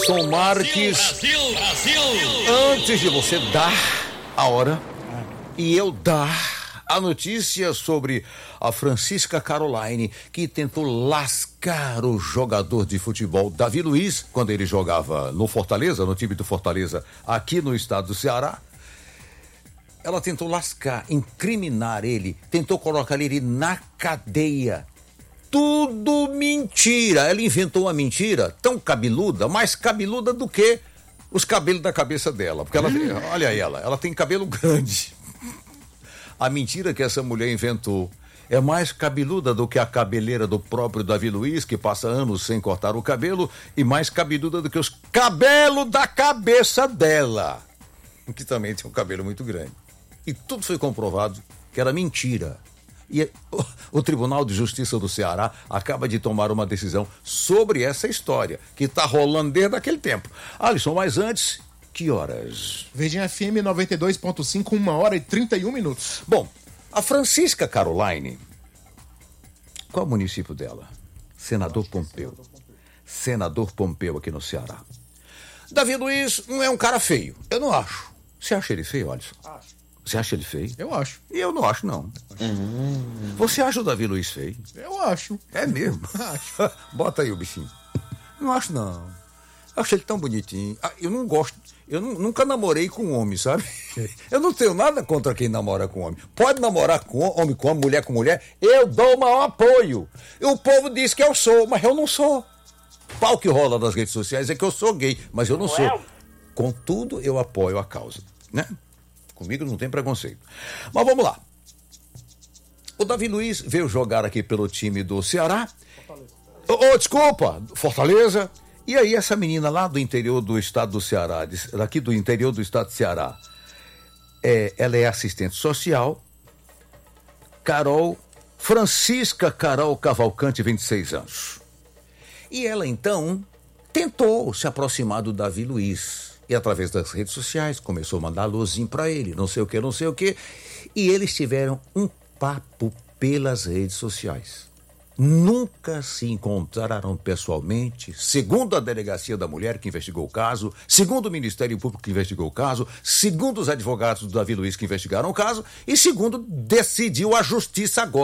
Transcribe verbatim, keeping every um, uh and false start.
São Marques, Brasil, Brasil. Antes de você dar a hora e eu dar a notícia sobre a Francisca Caroline, que tentou lascar o jogador de futebol Davi Luiz, quando ele jogava no Fortaleza, no time do Fortaleza, aqui no estado do Ceará. Ela tentou lascar, incriminar ele, tentou colocar ele na cadeia. Tudo mentira. Ela inventou uma mentira tão cabeluda, mais cabeluda do que os cabelos da cabeça dela. Porque ela, olha aí ela, ela tem cabelo grande. A mentira que essa mulher inventou é mais cabeluda do que a cabeleira do próprio Davi Luiz, que passa anos sem cortar o cabelo, e mais cabeluda do que os cabelos da cabeça dela, que também tem um cabelo muito grande. E tudo foi comprovado que era mentira. E o, o Tribunal de Justiça do Ceará acaba de tomar uma decisão sobre essa história, que está rolando desde aquele tempo. Alisson, mas antes, que horas? Verdinha F M noventa e dois ponto cinco, uma hora e trinta e um minutos. Bom, a Francisca Caroline, qual é o município dela? Senador Pompeu. Senador Pompeu aqui no Ceará. Davi Luiz não é um cara feio, eu não acho. Você acha ele feio, Alisson? Acho. Você acha ele feio? Eu acho. E eu não acho, não. Hum. Você acha o Davi Luiz feio? Eu acho. É mesmo? Acho. Bota aí o bichinho. Não acho, não. Eu acho ele tão bonitinho. Ah, eu não gosto. Eu não, nunca namorei com homem, sabe? Eu não tenho nada contra quem namora com homem. Pode namorar com homem, com homem, mulher com mulher. Eu dou o maior apoio. E o povo diz que eu sou, mas eu não sou. O pau que rola nas redes sociais é que eu sou gay, mas eu não sou. Contudo, eu apoio a causa, né? Comigo não tem preconceito. Mas vamos lá. O Davi Luiz veio jogar aqui pelo time do Ceará. Fortaleza. Oh, desculpa, Fortaleza. E aí essa menina lá do interior do estado do Ceará, daqui do interior do estado do Ceará, é, ela é assistente social, Carol, Francisca Carol Cavalcante, vinte e seis anos. E ela então tentou se aproximar do Davi Luiz. E através das redes sociais começou a mandar alôzinho pra ele, não sei o que, não sei o que. E eles tiveram um papo pelas redes sociais. Nunca se encontraram pessoalmente, segundo a Delegacia da Mulher que investigou o caso, segundo o Ministério Público que investigou o caso, segundo os advogados do Davi Luiz que investigaram o caso, e segundo decidiu a justiça agora.